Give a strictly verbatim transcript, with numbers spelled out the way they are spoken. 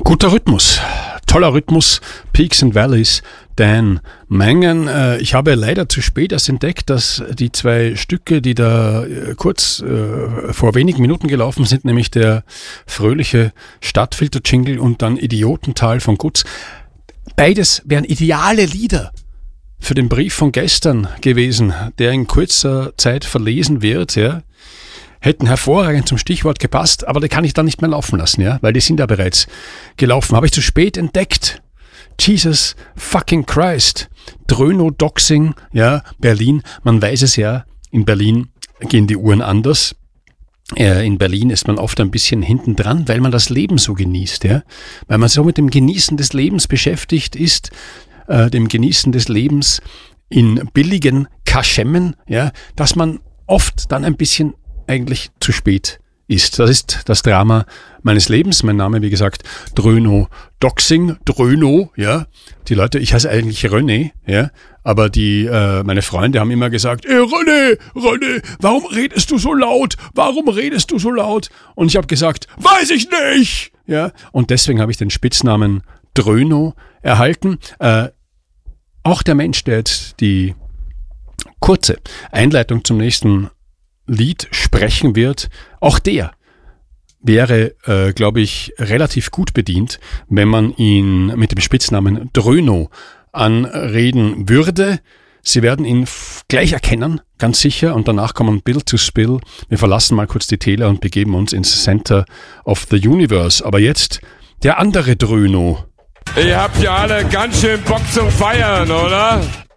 Guter Rhythmus, toller Rhythmus, Peaks and Valleys, Dan Mangan. Äh, ich habe leider zu spät erst entdeckt, dass die zwei Stücke, die da äh, kurz äh, vor wenigen Minuten gelaufen sind, nämlich der fröhliche Stadtfilter-Jingle und dann Idiotental von Gutz, beides wären ideale Lieder für den Brief von gestern gewesen, der in kurzer Zeit verlesen wird, ja. Hätten hervorragend zum Stichwort gepasst, aber die kann ich dann nicht mehr laufen lassen, ja, weil die sind ja bereits gelaufen. Habe ich zu spät entdeckt. Jesus fucking Christ. Dröno-Doxing, ja, Berlin. Man weiß es ja, in Berlin gehen die Uhren anders. Äh, in Berlin ist man oft ein bisschen hinten dran, weil man das Leben so genießt, ja. Weil man so mit dem Genießen des Lebens beschäftigt ist, äh, dem Genießen des Lebens in billigen Kaschemmen, ja, dass man oft dann ein bisschen eigentlich zu spät ist. Das ist das Drama meines Lebens. Mein Name, wie gesagt, Dröno Doxing, Dröno, ja. Die Leute, ich heiße eigentlich René, ja. Aber die, äh, meine Freunde haben immer gesagt, ey, René, René, warum redest du so laut? Warum redest du so laut? Und ich habe gesagt, weiß ich nicht, ja. Und deswegen habe ich den Spitznamen Dröno erhalten. Äh, auch der Mensch, der jetzt die kurze Einleitung zum nächsten Lied sprechen wird, auch der wäre, äh, glaube ich, relativ gut bedient, wenn man ihn mit dem Spitznamen Dröno anreden würde. Sie werden ihn f- gleich erkennen, ganz sicher, und danach kommen Bill to Spill. Wir verlassen mal kurz die Täler und begeben uns ins Center of the Universe. Aber jetzt der andere Dröno. Ihr habt ja alle ganz schön Bock zum Feiern, oder?